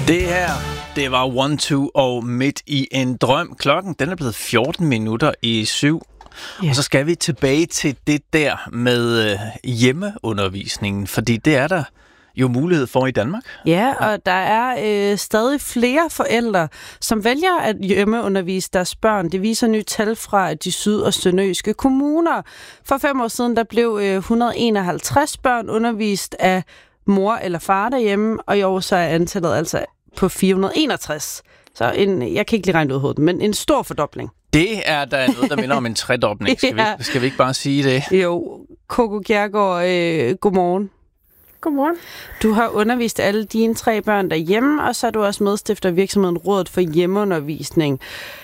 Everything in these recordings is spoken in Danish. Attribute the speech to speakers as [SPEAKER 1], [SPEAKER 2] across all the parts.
[SPEAKER 1] Det her, det var 1-2 og Midt i en drøm. Klokken, den er blevet 14 minutter i 7. Ja. Og så skal vi tilbage til det der med hjemmeundervisningen, fordi det er der jo mulighed for i Danmark.
[SPEAKER 2] Ja, og der er stadig flere forældre, som vælger at hjemmeundervise deres børn. Det viser nye tal fra de syd- og sønderjyske kommuner. For 5 år siden, der blev 151 børn undervist af mor eller far derhjemme, og i år så er antallet altså på 461. Så jeg kan ikke lige regne ud hovedet, men en stor fordobling.
[SPEAKER 1] Det er da noget, der minder om en tredobling. Skal vi ikke bare sige det?
[SPEAKER 2] Jo, Coco Kjærgaard, godmorgen.
[SPEAKER 3] Godmorgen.
[SPEAKER 2] Du har undervist alle dine 3 børn derhjemme, og så er du også medstifter af virksomheden Rådet for Hjemmeundervisning.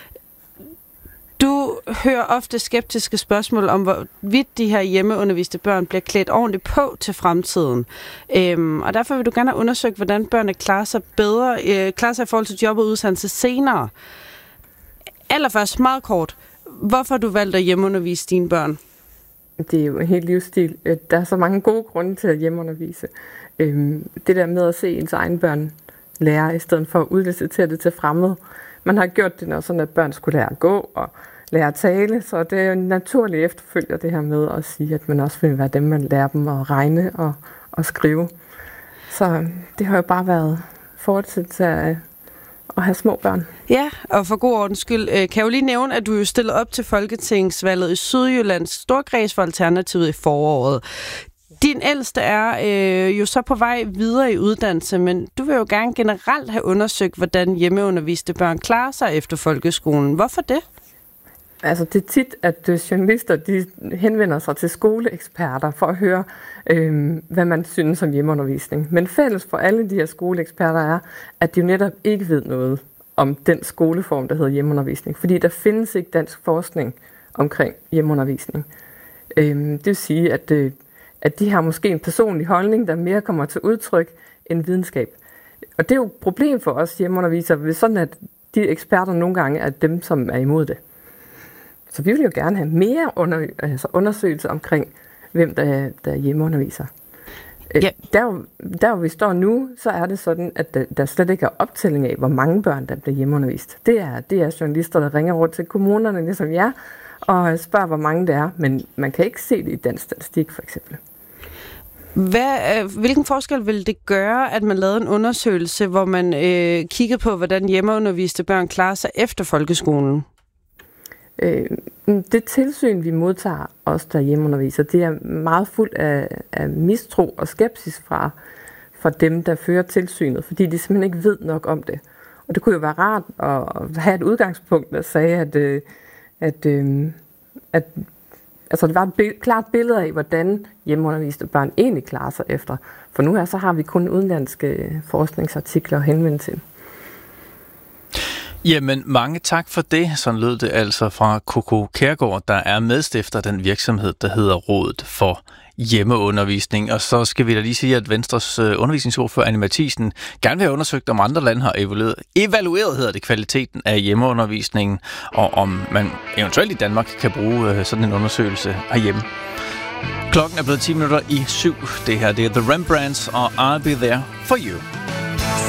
[SPEAKER 2] Du hører ofte skeptiske spørgsmål om, hvorvidt de her hjemmeunderviste børn bliver klædt ordentligt på til fremtiden. Og derfor vil du gerne have undersøgt, hvordan børnene klarer sig i forhold til job og uddannelse senere. Allerførst meget kort. Hvorfor har du valgt at hjemmeundervise dine børn?
[SPEAKER 3] Det er jo en helt livsstil. Der er så mange gode grunde til at hjemmeundervise. Det der med at se ens egne børn lære, i stedet for at udlicitere det til fremmede. Man har gjort det, når sådan at børn skulle lære at gå og lære at tale, så det er jo en naturlig efterfølger, det her med at sige, at man også vil være dem, man lærer dem at regne og skrive. Så det har jo bare været fortsættelse af at have små børn.
[SPEAKER 2] Ja, og for god ordens skyld, kan jeg jo lige nævne, at du jo stillede op til folketingsvalget i Sydjyllands Storkreds for Alternativet i foråret. Din ældste er jo så på vej videre i uddannelse, men du vil jo gerne generelt have undersøgt, hvordan hjemmeunderviste børn klarer sig efter folkeskolen. Hvorfor det?
[SPEAKER 3] Altså det er tit, at journalister de henvender sig til skoleeksperter for at høre, hvad man synes om hjemmeundervisning. Men fælles for alle de her skoleeksperter er, at de jo netop ikke ved noget om den skoleform, der hedder hjemmeundervisning. Fordi der findes ikke dansk forskning omkring hjemmeundervisning. Det vil sige, at de har måske en personlig holdning, der mere kommer til udtryk end videnskab. Og det er jo et problem for os hjemmeundervisere, hvis sådan at de eksperter nogle gange er dem, som er imod det. Så vi vil jo gerne have mere undersøgelser omkring, hvem der hjemmeunderviser. Ja. Der vi står nu, så er det sådan, at der slet ikke er optælling af, hvor mange børn, der bliver hjemmeundervist. Det er journalister, der ringer rundt til kommunerne, ligesom jer, og spørger, hvor mange det er. Men man kan ikke se det i dansk statistik, for eksempel.
[SPEAKER 2] Hvilken forskel ville det gøre, at man lavede en undersøgelse, hvor man kiggede på, hvordan hjemmeunderviste børn klarer sig efter folkeskolen?
[SPEAKER 3] Det tilsyn, vi modtager os, der hjemmeunderviser, det er meget fuld af mistro og skepsis fra dem, der fører tilsynet, fordi de simpelthen ikke ved nok om det. Og det kunne jo være rart at have et udgangspunkt, der sagde, at det var et klart billede af, hvordan hjemmeunderviste børn egentlig klarer sig efter. For nu her, så har vi kun udenlandske forskningsartikler at henvende til.
[SPEAKER 1] Jamen, mange tak for det. Sådan lød det altså fra Coco Kjærgaard, der er medstifter af den virksomhed, der hedder Rådet for Hjemmeundervisning. Og så skal vi da lige sige, at Venstres undervisningsordfører Anne Matthiesen gerne vil have undersøgt, om andre lande har evalueret hedder det, kvaliteten af hjemmeundervisningen, og om man eventuelt i Danmark kan bruge sådan en undersøgelse herhjemme. Klokken er blevet 10 minutter i 7. Det her det er The Rembrandts og I'll Be There For You.